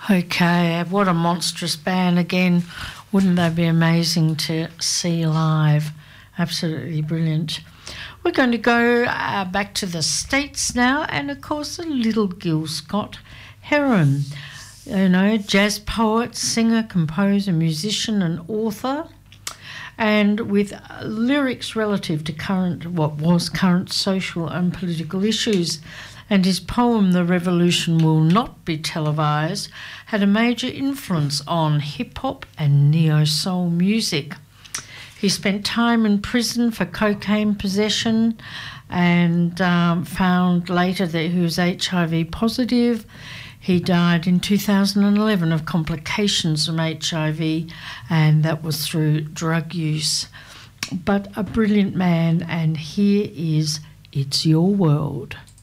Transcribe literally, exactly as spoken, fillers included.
Okay, what a monstrous band again. Wouldn't they be amazing to see live? Absolutely brilliant. We're going to go uh, back to the States now, and of course the little Gil Scott Heron, you know, jazz poet, singer, composer, musician and author, and with lyrics relative to current, what was current social and political issues. And his poem, The Revolution Will Not Be Televised, had a major influence on hip-hop and neo-soul music. He spent time in prison for cocaine possession and um, found later that he was H I V positive. He died in two thousand eleven of complications from H I V, and that was through drug use. But a brilliant man, and here is It's Your World.